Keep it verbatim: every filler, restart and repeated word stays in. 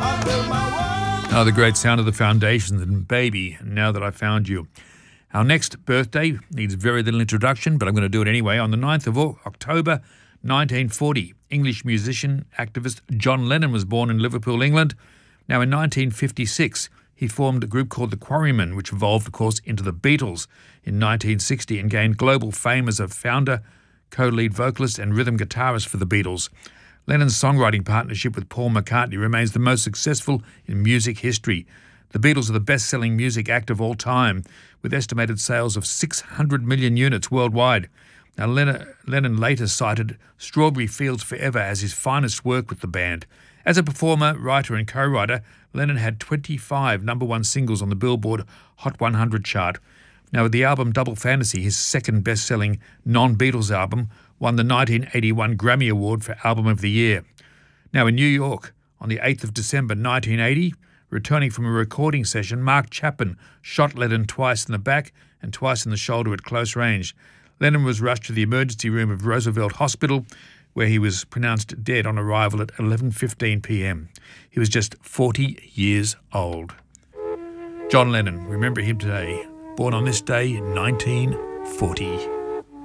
Oh, the great sound of the Foundations and Baby, Now That I Found You. Our next birthday needs very little introduction, but I'm going to do it anyway. On the ninth of October nineteen forty, English musician, activist John Lennon was born in Liverpool, England. Now, in nineteen fifty-six, he formed a group called the Quarrymen, which evolved, of course, into the Beatles in nineteen sixty and gained global fame as a founder, co-lead vocalist and rhythm guitarist for the Beatles. Lennon's songwriting partnership with Paul McCartney remains the most successful in music history. The Beatles are the best-selling music act of all time, with estimated sales of six hundred million units worldwide. Now, Lennon, Lennon later cited Strawberry Fields Forever as his finest work with the band. As a performer, writer and co-writer, Lennon had twenty-five number one singles on the Billboard Hot one hundred chart. Now, with the album Double Fantasy, his second best-selling non-Beatles album, won the nineteen eighty-one Grammy Award for Album of the Year. Now, in New York, on the eighth of December nineteen eighty, returning from a recording session, Mark Chapman shot Lennon twice in the back and twice in the shoulder at close range. Lennon was rushed to the emergency room of Roosevelt Hospital, where he was pronounced dead on arrival at eleven fifteen p.m. He was just forty years old. John Lennon, remember him today, born on this day in nineteen forty.